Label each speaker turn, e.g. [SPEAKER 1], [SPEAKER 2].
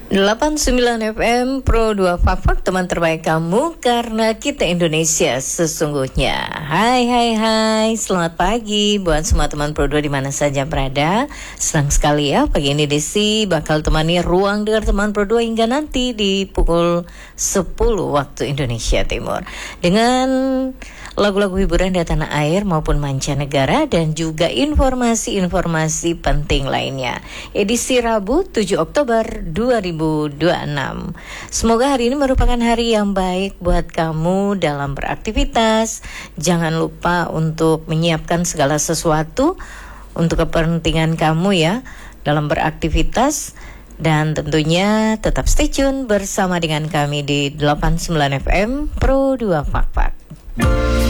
[SPEAKER 1] 89 FM Pro 2 Fak teman terbaik kamu karena kita Indonesia sesungguhnya. Hai, selamat pagi buat semua teman Pro 2 di mana saja berada. Senang sekali ya pagi ini Desi bakal temani ruang dengar teman Pro 2 hingga nanti di pukul 10 waktu Indonesia Timur. Dengan lagu-lagu hiburan dari tanah air maupun mancanegara dan juga informasi-informasi penting lainnya. Edisi Rabu 7 Oktober 2026. Semoga hari ini merupakan hari yang baik buat kamu dalam beraktivitas. Jangan lupa untuk menyiapkan segala sesuatu untuk kepentingan kamu ya dalam beraktivitas. Dan tentunya tetap stay tune bersama dengan kami di 89 FM Pro 2 Fak.